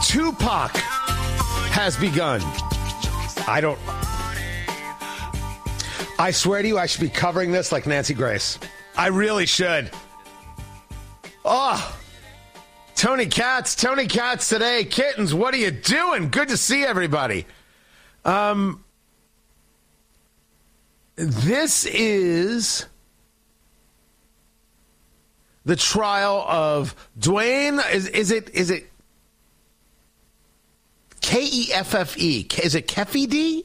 Tupac has begun. I swear to you, I should be covering this like Nancy Grace. I really should. Oh, Tony Katz today. Kittens, what are you doing? Good to see everybody. This is the trial of Dwayne. Is it Keffe? Is it Keffe D?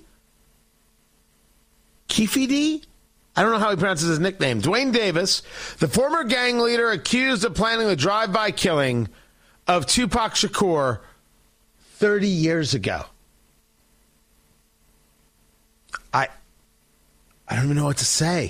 Keffe D? I don't know how he pronounces his nickname. Dwayne Davis, the former gang leader accused of planning the drive-by killing of Tupac Shakur 30 years ago. I don't even know what to say.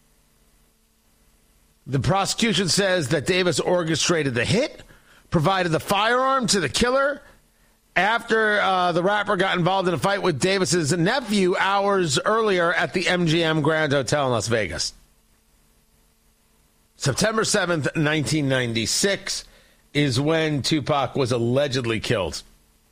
The prosecution says that Davis orchestrated the hit, provided the firearm to the killer after the rapper got involved in a fight with Davis's nephew hours earlier at the MGM Grand Hotel in Las Vegas. September 7th, 1996 is when Tupac was allegedly killed.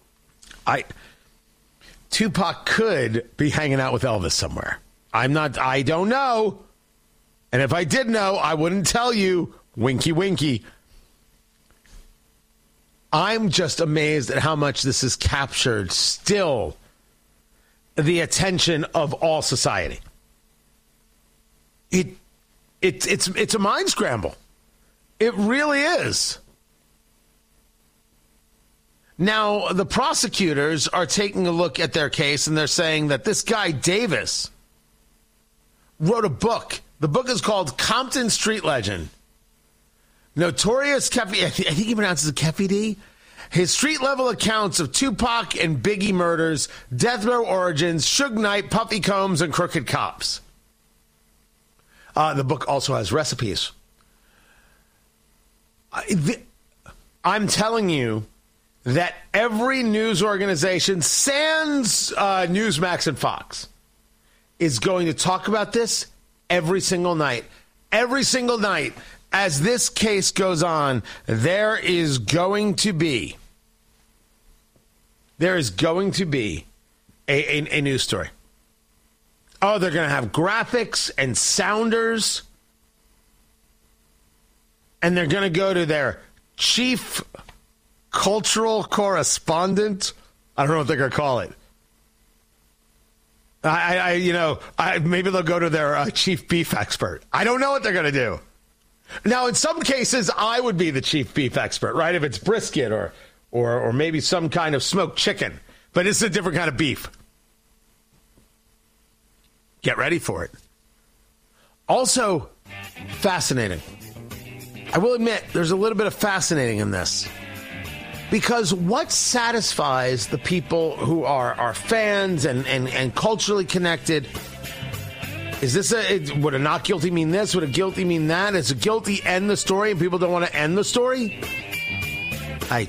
Tupac could be hanging out with Elvis somewhere. I don't know. And if I did know, I wouldn't tell you. Winky, winky. I'm just amazed at how much this has captured still the attention of all society. It's a mind scramble. It really is. Now, the prosecutors are taking a look at their case, and they're saying that this guy, Davis, wrote a book. The book is called Compton Street Legend. Notorious Keffe, I think he pronounces it Keffe D. His street-level accounts of Tupac and Biggie murders, death row origins, Suge Knight, Puffy Combs, and crooked cops. The book also has recipes. I'm telling you that every news organization, sans Newsmax and Fox, is going to talk about this every single night. Every single night. As this case goes on, there is going to be a news story. Oh, they're going to have graphics and sounders. And they're going to go to their chief cultural correspondent. I don't know what they're going to call it. Maybe they'll go to their chief beef expert. I don't know what they're going to do. Now, in some cases, I would be the chief beef expert, right? If it's brisket or maybe some kind of smoked chicken. But it's a different kind of beef. Get ready for it. Also, fascinating. I will admit, there's a little bit of fascinating in this. Because what satisfies the people who are fans and culturally connected? Is this would a not guilty mean this? Would a guilty mean that? Is a guilty end the story and people don't want to end the story? I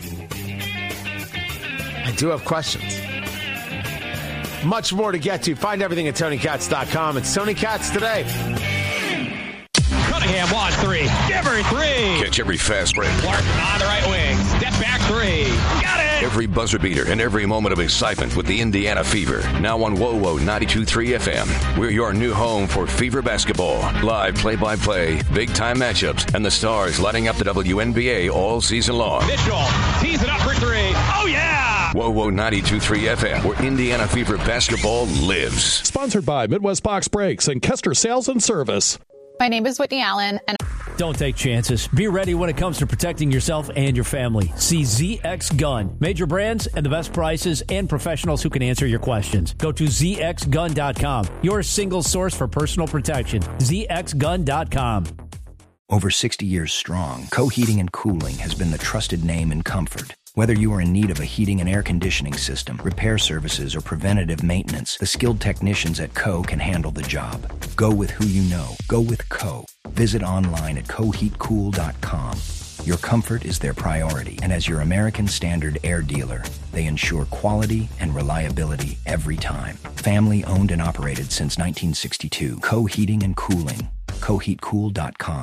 do have questions. Much more to get to. Find everything at TonyKatz.com. It's Tony Katz Today. Cunningham wants three. Give her three. Catch every fast break. Clark on the right wing. Step back three. Got it. Every buzzer beater and every moment of excitement with the Indiana Fever. Now on WoWo 92.3 FM. We're your new home for Fever basketball. Live play-by-play, big-time matchups, and the stars lighting up the WNBA all season long. Mitchell tees it up for three. Oh, yeah. WoWo 92.3 FM, where Indiana Fever basketball lives. Sponsored by Midwest Box Brakes and Kester Sales and Service. My name is Whitney Allen, and don't take chances. Be ready when it comes to protecting yourself and your family. See ZX Gun. Major brands and the best prices and professionals who can answer your questions. Go to zxgun.com. Your single source for personal protection. zxgun.com. Over 60 years strong, Co-Heating and Cooling has been the trusted name in comfort. Whether you are in need of a heating and air conditioning system, repair services, or preventative maintenance, the skilled technicians at Co can handle the job. Go with who you know. Go with Co. Visit online at coheatcool.com. Your comfort is their priority, and as your American Standard air dealer, they ensure quality and reliability every time. Family owned and operated since 1962. Co Heating and Cooling. coheatcool.com.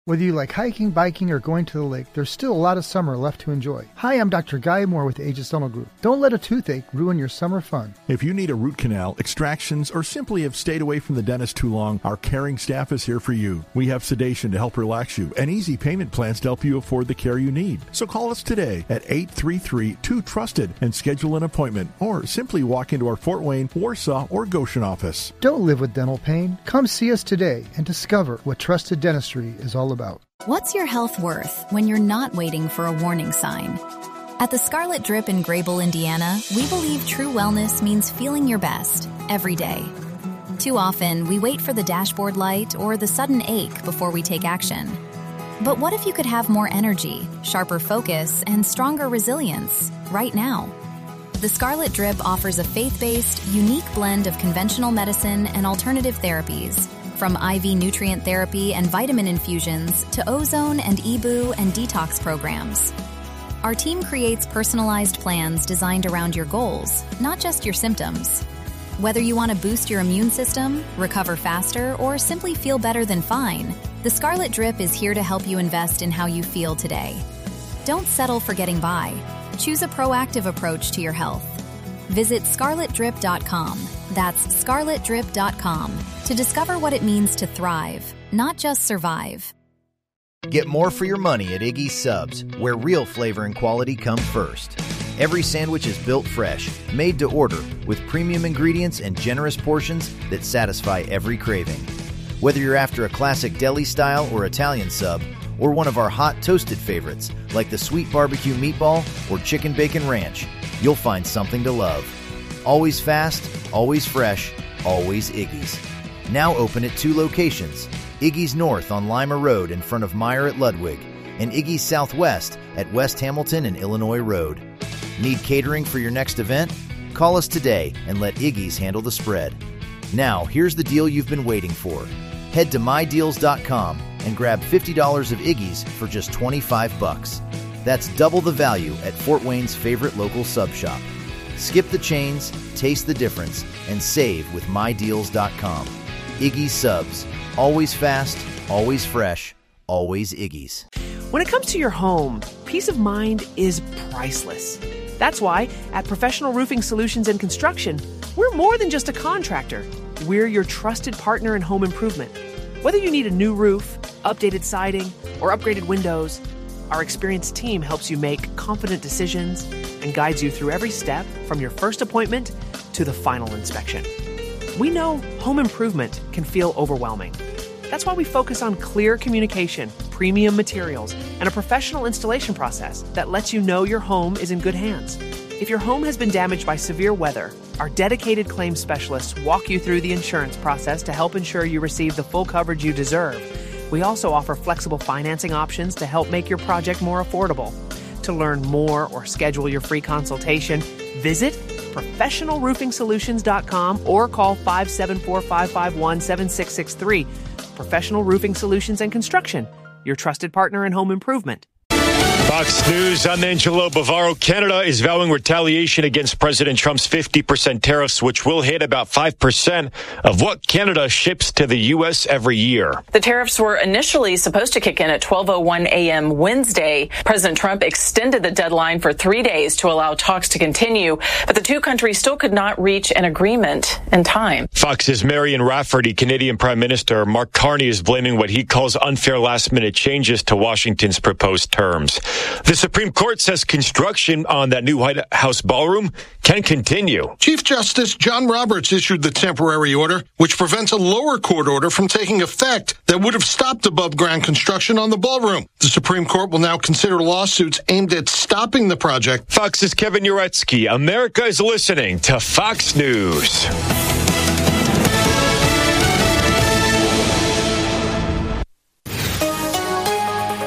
Whether you like hiking, biking, or going to the lake, there's still a lot of summer left to enjoy. Hi, I'm Dr. Guy Moore with Aegis Dental Group. Don't let a toothache ruin your summer fun. If you need a root canal, extractions, or simply have stayed away from the dentist too long, our caring staff is here for you. We have sedation to help relax you and easy payment plans to help you afford the care you need. So call us today at 833-2TRUSTED and schedule an appointment, or simply walk into our Fort Wayne, Warsaw, or Goshen office. Don't live with dental pain. Come see us today and discover what trusted dentistry is all about. What's your health worth when you're not waiting for a warning sign? At the Scarlet Drip in Grable, Indiana, we believe true wellness means feeling your best every day. Too often, we wait for the dashboard light or the sudden ache before we take action. But what if you could have more energy, sharper focus, and stronger resilience right now? The Scarlet Drip offers a faith-based, unique blend of conventional medicine and alternative therapies, from IV nutrient therapy and vitamin infusions to ozone and EBOO and detox programs. Our team creates personalized plans designed around your goals, not just your symptoms. Whether you want to boost your immune system, recover faster, or simply feel better than fine, the Scarlet Drip is here to help you invest in how you feel today. Don't settle for getting by. Choose a proactive approach to your health. Visit scarletdrip.com. That's scarletdrip.com to discover what it means to thrive, not just survive. Get more for your money at Iggy's Subs, where real flavor and quality come first. Every sandwich is built fresh, made to order, with premium ingredients and generous portions that satisfy every craving. Whether you're after a classic deli style or Italian sub, or one of our hot toasted favorites like the sweet barbecue meatball or chicken bacon ranch, you'll find something to love. Always fast, always fresh, always Iggy's. Now open at 2 locations, Iggy's North on Lima Road in front of Meyer at Ludwig, and Iggy's Southwest at West Hamilton and Illinois Road. Need catering for your next event? Call us today and let Iggy's handle the spread. Now, here's the deal you've been waiting for. Head to mydeals.com and grab $50 of Iggy's for just $25. That's double the value at Fort Wayne's favorite local sub shop. Skip the chains, taste the difference, and save with mydeals.com. Iggy's Subs. Always fast, always fresh, always Iggy's. When it comes to your home, peace of mind is priceless. That's why at Professional Roofing Solutions and Construction, we're more than just a contractor. We're your trusted partner in home improvement. Whether you need a new roof, updated siding, or upgraded windows, our experienced team helps you make confident decisions and guides you through every step from your first appointment to the final inspection. We know home improvement can feel overwhelming. That's why we focus on clear communication, premium materials, and a professional installation process that lets you know your home is in good hands. If your home has been damaged by severe weather, our dedicated claims specialists walk you through the insurance process to help ensure you receive the full coverage you deserve. We also offer flexible financing options to help make your project more affordable. To learn more or schedule your free consultation, visit professionalroofingsolutions.com or call 574-551-7663. Professional Roofing Solutions and Construction, your trusted partner in home improvement. Fox News, I'm Angelo Bavaro. Canada is vowing retaliation against President Trump's 50% tariffs, which will hit about 5% of what Canada ships to the U.S. every year. The tariffs were initially supposed to kick in at 12:01 a.m. Wednesday. President Trump extended the deadline for 3 days to allow talks to continue, but the two countries still could not reach an agreement in time. Fox's Marion Rafferty, Canadian Prime Minister Mark Carney is blaming what he calls unfair last-minute changes to Washington's proposed terms. The Supreme Court says construction on that new White House ballroom can continue. Chief Justice John Roberts issued the temporary order, which prevents a lower court order from taking effect that would have stopped above-ground construction on the ballroom. The Supreme Court will now consider lawsuits aimed at stopping the project. Fox's Kevin Uretsky. America is listening to Fox News.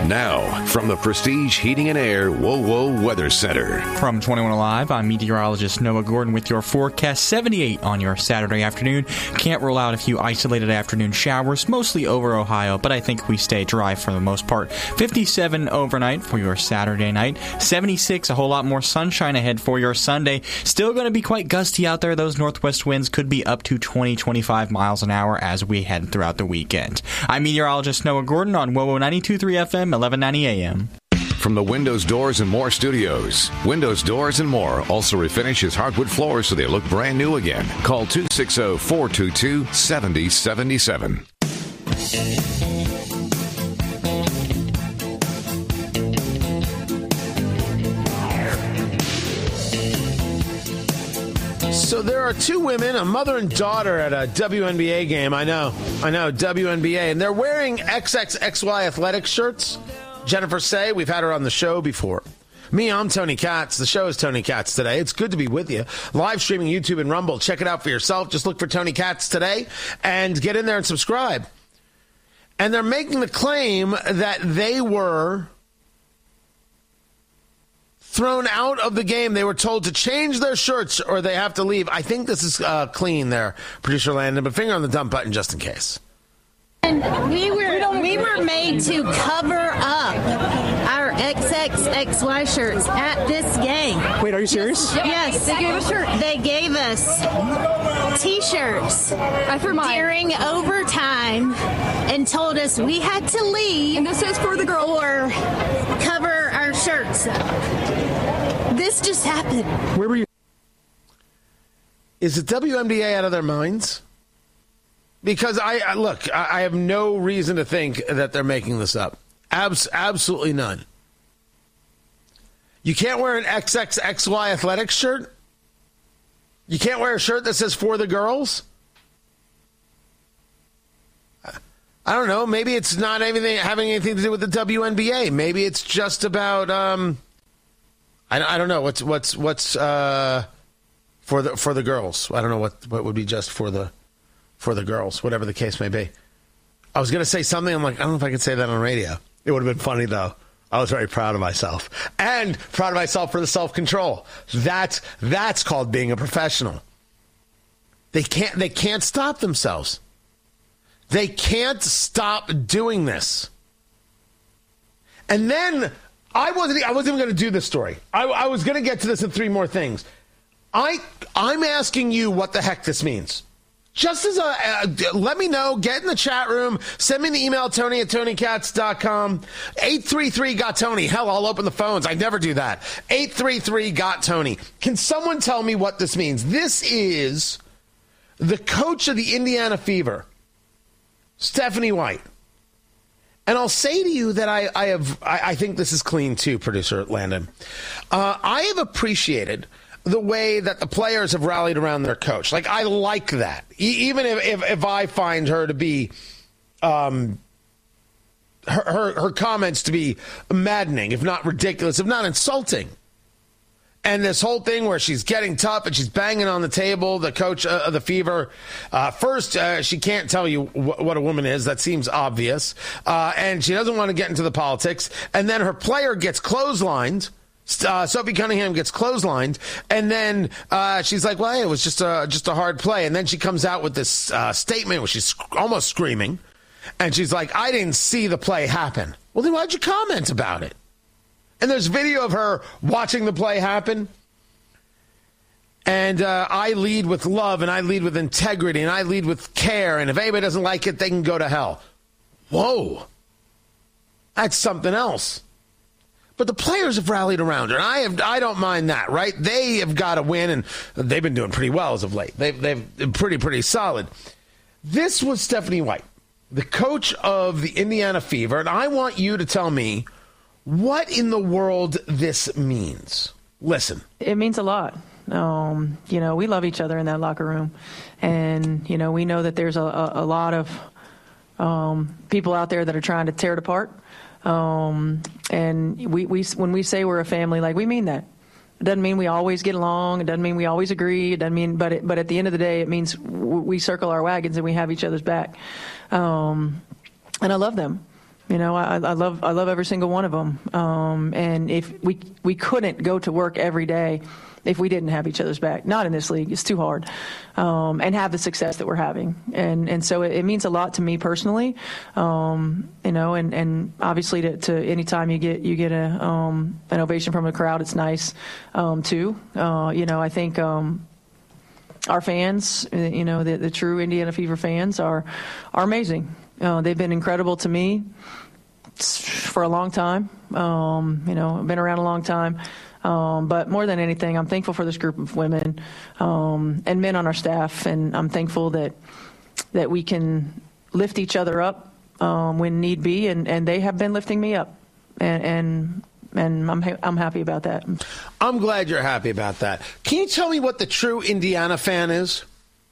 Now, from the Prestige Heating and Air WoWo Weather Center. From 21 Alive, I'm meteorologist Noah Gordon with your forecast. 78 on your Saturday afternoon. Can't rule out a few isolated afternoon showers, mostly over Ohio, but I think we stay dry for the most part. 57 overnight for your Saturday night. 76, a whole lot more sunshine ahead for your Sunday. Still going to be quite gusty out there. Those northwest winds could be up to 20-25 miles an hour as we head throughout the weekend. I'm meteorologist Noah Gordon on WoWo 92.3 FM, 1190 AM. From the Windows, Doors, and More studios, Windows, Doors, and More also refinishes hardwood floors so they look brand new again. Call 260-422-7077. So there are two women, a mother and daughter, at a WNBA game. I know, WNBA. And they're wearing XXXY athletic shirts. Jennifer Say, we've had her on the show before. Me, I'm Tony Katz. The show is Tony Katz Today. It's good to be with you. Live streaming YouTube and Rumble. Check it out for yourself. Just look for Tony Katz Today and get in there and subscribe. And they're making the claim that they were thrown out of the game. They were told to change their shirts or they have to leave. I think this is clean there, producer Landon, but finger on the dump button just in case. And we were made to cover up our XXXY shirts at this game. Wait, are you serious? Yes. They gave us shirts. They gave us T-shirts during overtime and told us we had to leave. And this says for the girl. Or cover our shirts up. This just happened. Where were you? Is the WNBA out of their minds? Because I have no reason to think that they're making this up. Absolutely none. You can't wear an XXXY athletics shirt? You can't wear a shirt that says for the girls? I don't know. Maybe it's not having anything to do with the WNBA. Maybe it's just about I don't know what's for the girls. I don't know what would be just for the girls, whatever the case may be. I was going to say something. I'm like, I don't know if I could say that on radio. It would have been funny, though. I was very proud of myself. And proud of myself for the self-control. That's called being a professional. They can't stop themselves. They can't stop doing this. And then I wasn't even going to do this story. I was going to get to this in three more things. I'm asking you what the heck this means. Just as let me know, get in the chat room, send me the email, Tony@TonyKatz.com, 833-GOT-TONY. Hell, I'll open the phones. I never do that. 833-GOT-TONY. Can someone tell me what this means? This is the coach of the Indiana Fever, Stephanie White. And I'll say to you that I think this is clean too, producer Landon. I have appreciated the way that the players have rallied around their coach. Like, I like that. Even if I find her to be, her comments to be maddening, if not ridiculous, if not insulting. And this whole thing where she's getting tough and she's banging on the table, the coach of the Fever. First, she can't tell you what a woman is. That seems obvious. And she doesn't want to get into the politics. And then her player gets clotheslined. Sophie Cunningham gets clotheslined, and then she's like, well, hey, it was just a hard play. And then she comes out with this statement where she's almost screaming, and she's like, I didn't see the play happen. Well, then why'd you comment about it? And there's video of her watching the play happen. And I lead with love, and I lead with integrity, and I lead with care, and if anybody doesn't like it, they can go to hell. Whoa. That's something else. But the players have rallied around her, and I don't mind that, right? They have got to win, and they've been doing pretty well as of late. They've been pretty solid. This was Stephanie White, the coach of the Indiana Fever, and I want you to tell me what in the world this means. Listen. It means a lot. We love each other in that locker room, and, we know that there's a lot of people out there that are trying to tear it apart. And we when we say we're a family, like, we mean that. It doesn't mean we always get along. It doesn't mean we always agree. It doesn't mean, but at the end of the day, it means we circle our wagons and we have each other's back. And I love them. I love every single one of them. And if we couldn't go to work every day if we didn't have each other's back. Not in this league. It's too hard. And have the success that we're having. And so it means a lot to me personally. And obviously to any time you get an ovation from the crowd, it's nice too. I think our fans, the true Indiana Fever fans are amazing. They've been incredible to me for a long time. I've been around a long time. But more than anything, I'm thankful for this group of women and men on our staff, and I'm thankful that we can lift each other up when need be, and they have been lifting me up, and I'm happy about that. I'm glad you're happy about that. Can you tell me what the true Indiana fan is?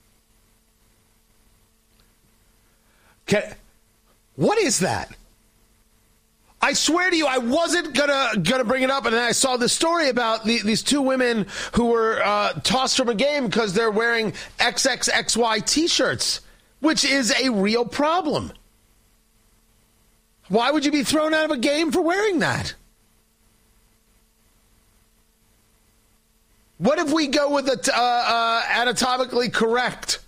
What is that? I swear to you, I wasn't gonna bring it up, and then I saw this story about these two women who were tossed from a game because they're wearing XXXY T-shirts, which is a real problem. Why would you be thrown out of a game for wearing that? What if we go with the anatomically correct?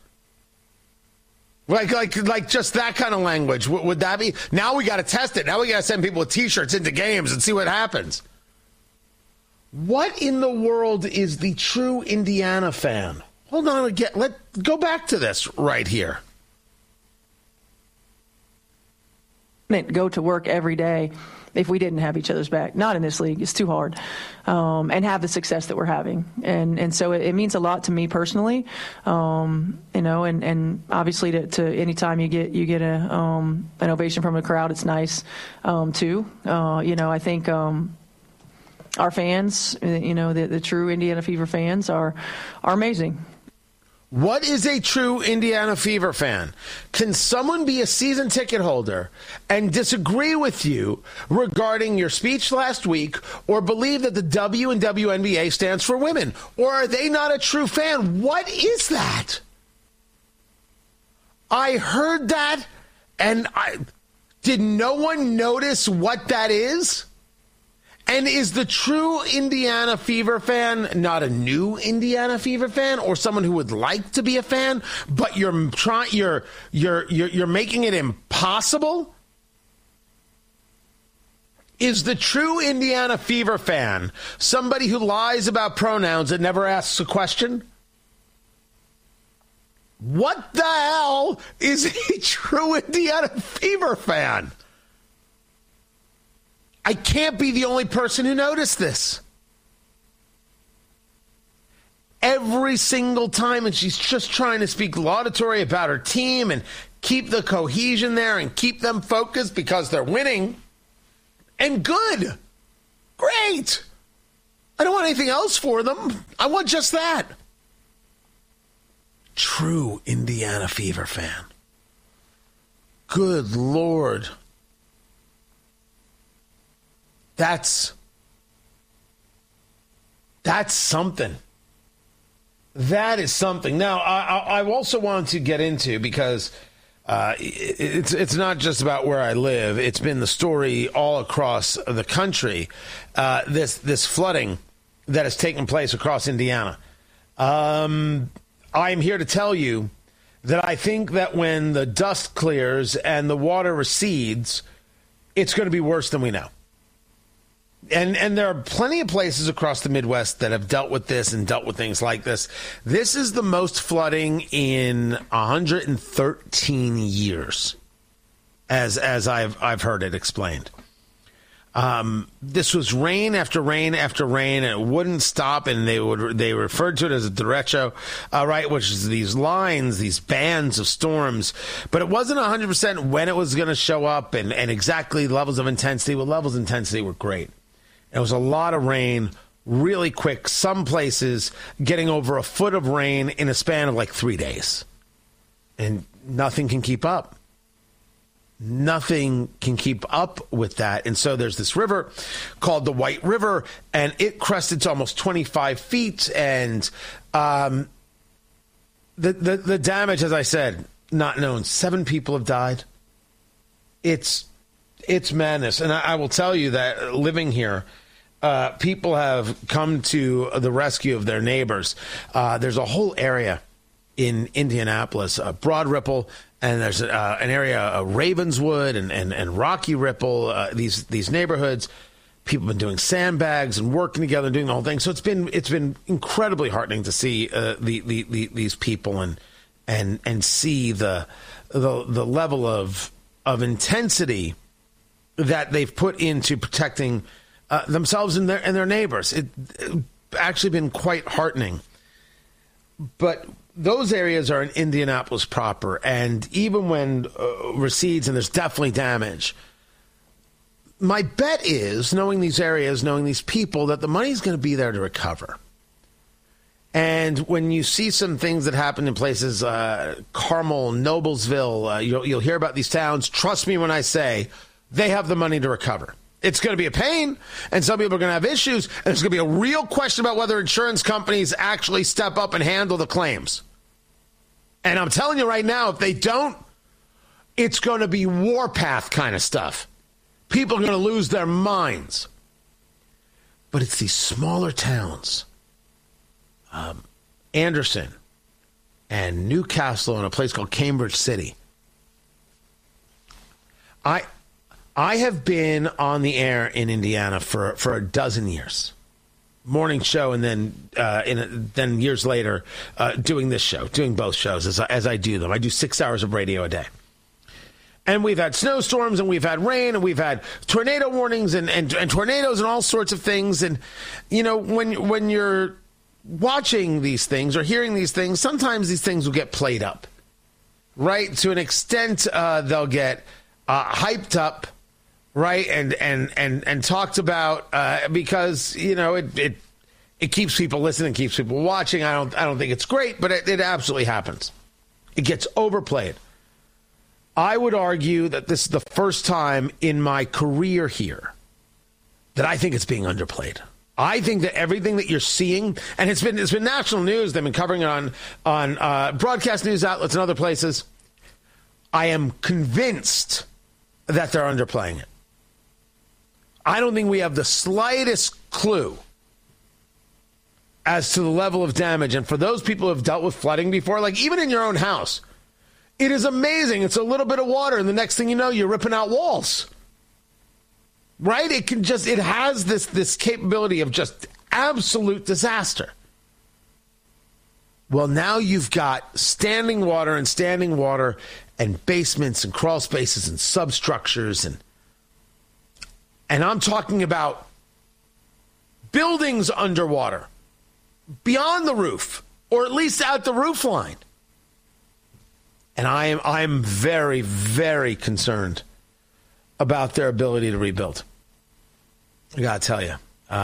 Like just that kind of language. Would that be? Now we got to test it. Now we got to send people with T-shirts into games and see what happens. What in the world is the true Indiana fan? Hold on again. Let's go back to this right here. Go to work every day if we didn't have each other's back. Not in this league. It's too hard. And have the success that we're having. And so it means a lot to me personally. And obviously to any time you get an ovation from the crowd, it's nice too. I think our fans, the true Indiana Fever fans are amazing. What is a true Indiana Fever fan? Can someone be a season ticket holder and disagree with you regarding your speech last week, or believe that the W in WNBA stands for women? Or are they not a true fan? What is that? I heard that, and did no one notice what that is? And is the true Indiana Fever fan not a new Indiana Fever fan, or someone who would like to be a fan, but you're making it impossible? Is the true Indiana Fever fan somebody who lies about pronouns and never asks a question? What the hell is a true Indiana Fever fan? I can't be the only person who noticed this. Every single time, and she's just trying to speak laudatory about her team and keep the cohesion there and keep them focused because they're winning. And good. Great. I don't want anything else for them. I want just that. True Indiana Fever fan. Good Lord. That's something. That is something. Now, I also want to get into, because it's not just about where I live. It's been the story all across the country. This flooding that has taken place across Indiana. I'm here to tell you that I think that when the dust clears and the water recedes, it's going to be worse than we know. And there are plenty of places across the Midwest that have dealt with this and dealt with things like this. This is the most flooding in 113 years, as I've heard it explained. This was rain after rain after rain, and it wouldn't stop. And they referred to it as a derecho, right, which is these lines, these bands of storms. But it wasn't 100% when it was going to show up and exactly levels of intensity. Well, levels of intensity were great. It was a lot of rain, really quick. Some places getting over a foot of rain in a span of like 3 days. And nothing can keep up. Nothing can keep up with that. And so there's this river called the White River, and it crested to almost 25 feet. And the damage, as I said, not known. 7 people have died. It's It's madness. And I will tell you that living here, people have come to the rescue of their neighbors. There's a whole area in Indianapolis, Broad Ripple, and there's an area, Ravenswood and Rocky Ripple, these neighborhoods. People have been doing sandbags and working together and doing the whole thing. So it's been incredibly heartening to see these people and see the level of intensity that they've put into protecting themselves and their neighbors. It's actually been quite heartening. But those areas are in Indianapolis proper, and even when recedes and there's definitely damage, my bet is, knowing these areas, knowing these people, that the money's going to be there to recover. And when you see some things that happen in places, Carmel, Noblesville, you'll hear about these towns. Trust me when I say they have the money to recover. It's going to be a pain, and some people are going to have issues, and there's going to be a real question about whether insurance companies actually step up and handle the claims. And I'm telling you right now, if they don't, it's going to be warpath kind of stuff. People are going to lose their minds. But it's these smaller towns, Anderson and Newcastle and a place called Cambridge City. I have been on the air in Indiana for a dozen years. Morning show, and then years later doing this show, doing both shows as I do them. I do 6 hours of radio a day. And we've had snowstorms, and we've had rain, and we've had tornado warnings and tornadoes and all sorts of things. And, you know, when you're watching these things or hearing these things, sometimes these things will get played up, right? To an extent, they'll get hyped up, right? And talked about because, you know, it keeps people listening, keeps people watching. I don't think it's great, but it absolutely happens. It gets overplayed. I would argue that this is the first time in my career here that I think it's being underplayed. I think that everything that you're seeing, and it's been national news, they've been covering it on broadcast news outlets and other places. I am convinced that they're underplaying it. I don't think we have the slightest clue as to the level of damage. And for those people who have dealt with flooding before, like even in your own house, it is amazing. It's a little bit of water, and the next thing you know, you're ripping out walls. Right? It has this capability of just absolute disaster. Well, now you've got standing water and basements and crawl spaces and substructures and I'm talking about buildings underwater, beyond the roof, or at least at the roof line. And I'm very, very concerned about their ability to rebuild. I got to tell you.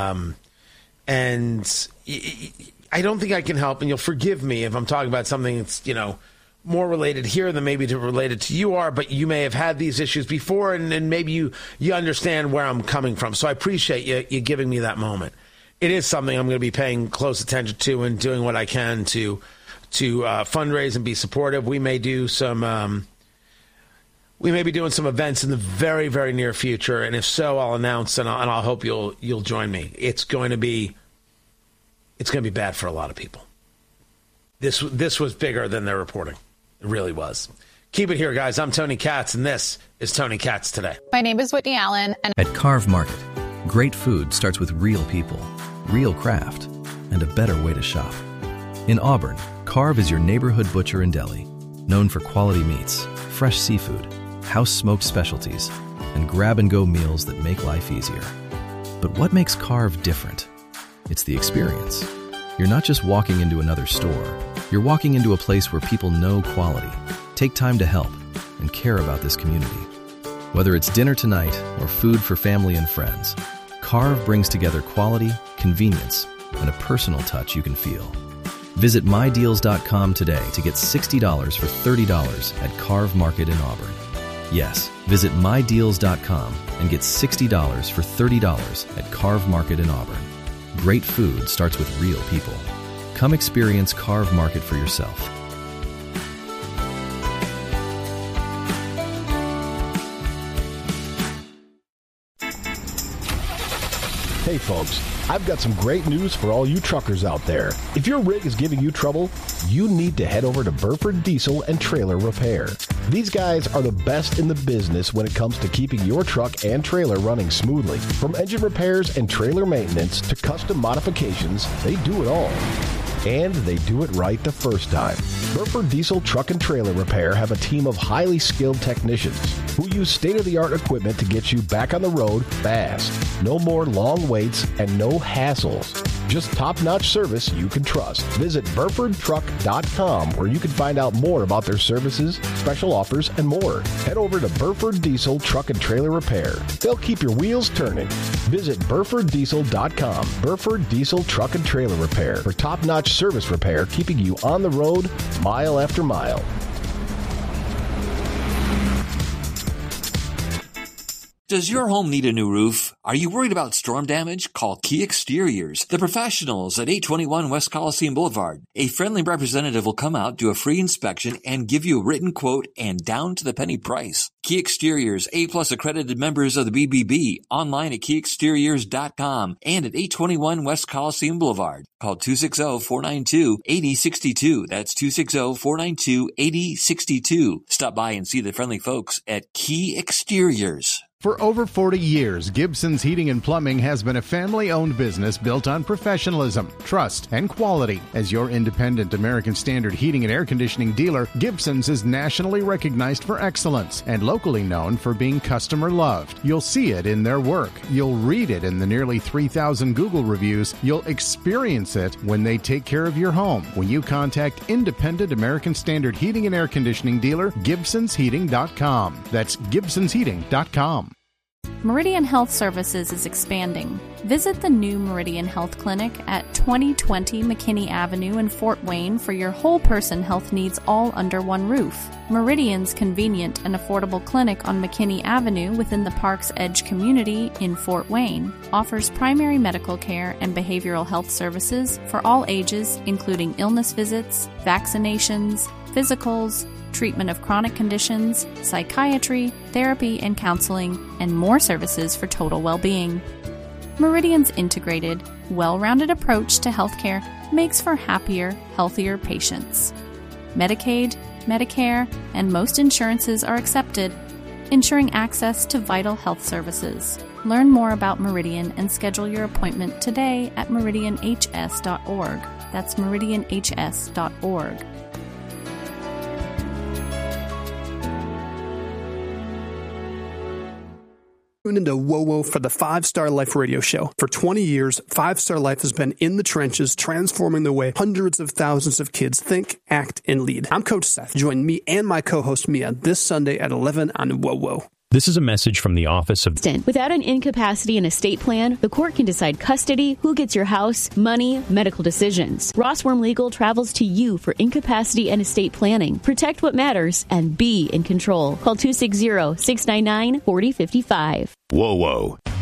And I don't think I can help, and you'll forgive me if I'm talking about something that's, you know, more related here than maybe related to you are, but you may have had these issues before, and maybe you understand where I'm coming from. So I appreciate you giving me that moment. It is something I'm going to be paying close attention to and doing what I can to fundraise and be supportive. We may do some we may be doing some events in the very, very near future, and if so, I'll announce and I'll hope you'll join me. It's going to be bad for a lot of people. This was bigger than they're reporting. It really was. Keep it here, guys. I'm Tony Katz, and this is Tony Katz Today. My name is Whitney Allen. And at Carve Market, great food starts with real people, real craft, and a better way to shop. In Auburn, Carve is your neighborhood butcher and deli, known for quality meats, fresh seafood, house-smoked specialties, and grab-and-go meals that make life easier. But what makes Carve different? It's the experience. You're not just walking into another store. You're walking into a place where people know quality, take time to help, and care about this community. Whether it's dinner tonight or food for family and friends, Carve brings together quality, convenience, and a personal touch you can feel. Visit MyDeals.com today to get $60 for $30 at Carve Market in Auburn. Yes, visit MyDeals.com and get $60 for $30 at Carve Market in Auburn. Great food starts with real people. Come experience Carve Market for yourself. Hey folks, I've got some great news for all you truckers out there. If your rig is giving you trouble, you need to head over to Burford Diesel and Trailer Repair. These guys are the best in the business when it comes to keeping your truck and trailer running smoothly. From engine repairs and trailer maintenance to custom modifications, they do it all. And they do it right the first time. Burford Diesel Truck and Trailer Repair have a team of highly skilled technicians who use state-of-the-art equipment to get you back on the road fast. No more long waits and no hassles. Just top-notch service you can trust. Visit BurfordTruck.com where you can find out more about their services, special offers, and more. Head over to Burford Diesel Truck and Trailer Repair. They'll keep your wheels turning. Visit BurfordDiesel.com. Burford Diesel Truck and Trailer Repair for top-notch service repair, keeping you on the road mile after mile. Does your home need a new roof? Are you worried about storm damage? Call Key Exteriors, the professionals at 821 West Coliseum Boulevard. A friendly representative will come out, do a free inspection, and give you a written quote and down-to-the-penny price. Key Exteriors, A-plus accredited members of the BBB, online at keyexteriors.com and at 821 West Coliseum Boulevard. Call 260-492-8062. That's 260-492-8062. Stop by and see the friendly folks at Key Exteriors. For over 40 years, Gibson's Heating and Plumbing has been a family-owned business built on professionalism, trust, and quality. As your independent American Standard heating and air conditioning dealer, Gibson's is nationally recognized for excellence and locally known for being customer-loved. You'll see it in their work. You'll read it in the nearly 3,000 Google reviews. You'll experience it when they take care of your home. When you contact independent American Standard heating and air conditioning dealer, GibsonsHeating.com. That's GibsonsHeating.com. Meridian Health Services is expanding. Visit the new Meridian Health Clinic at 2020 McKinney Avenue in Fort Wayne for your whole person health needs all under one roof. Meridian's convenient and affordable clinic on McKinney Avenue within the Park's Edge community in Fort Wayne offers primary medical care and behavioral health services for all ages, including illness visits, vaccinations, physicals, treatment of chronic conditions, psychiatry, therapy and counseling, and more services for total well-being. Meridian's integrated, well-rounded approach to healthcare makes for happier, healthier patients. Medicaid, Medicare, and most insurances are accepted, ensuring access to vital health services. Learn more about Meridian and schedule your appointment today at meridianhs.org. That's meridianhs.org. Tune into WOWO for the 5 Star Life radio show. For 20 years, 5 Star Life has been in the trenches, transforming the way hundreds of thousands of kids think, act, and lead. I'm Coach Seth. Join me and my co-host Mia this Sunday at 11 on WOWO. This is a message from the Office of... Without an incapacity and estate plan, the court can decide custody, who gets your house, money, medical decisions. Ross Worm Legal travels to you for incapacity and estate planning. Protect what matters and be in control. Call 260-699-4055. Whoa, whoa.